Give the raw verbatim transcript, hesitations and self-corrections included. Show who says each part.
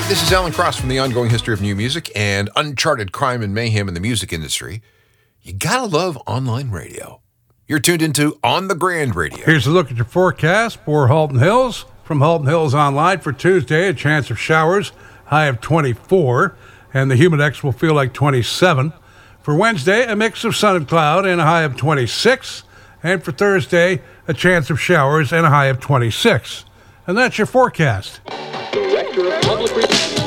Speaker 1: This is Alan Cross from the Ongoing History of New Music and Uncharted Crime and Mayhem in the Music Industry. You gotta love online radio. You're tuned into On the Grand Radio.
Speaker 2: Here's a look at your forecast for Halton Hills. From Halton Hills Online for Tuesday, a chance of showers, high of twenty-four, and the humidex will feel like twenty-seven. For Wednesday, a mix of sun and cloud and a high of twenty-six. And for Thursday, a chance of showers and a high of twenty-six. And that's your forecast.
Speaker 3: Director of Public Relations.